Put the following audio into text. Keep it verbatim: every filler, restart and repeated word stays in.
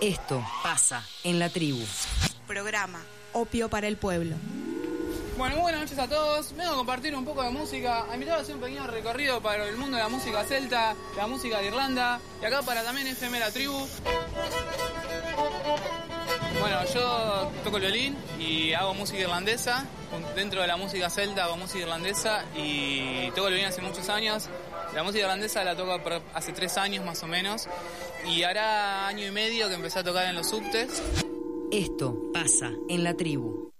Esto pasa en la tribu. Programa Opio para el Pueblo. Bueno, muy buenas noches a todos. Vengo a compartir un poco de música, a invitar a hacer un pequeño recorrido para el mundo de la música celta, la música de Irlanda, y acá para también F M La Tribu. Bueno, yo toco el violín y hago música irlandesa. Dentro de la música celta hago música irlandesa y toco el violín hace muchos años. La música irlandesa la toco hace tres años más o menos y hará año y medio que empecé a tocar en los subtes. Esto pasa en la tribu.